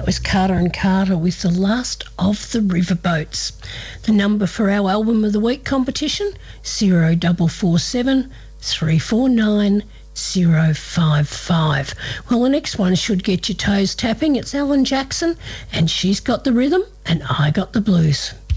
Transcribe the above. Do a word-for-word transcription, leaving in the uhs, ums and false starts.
was Carter and Carter with The Last of the Riverboats. The number for our Album of the Week competition, zero four four seven, three four nine, zero five five. Well, the next one should get your toes tapping. It's Alan Jackson, and She's Got the Rhythm, and I Got the Blues.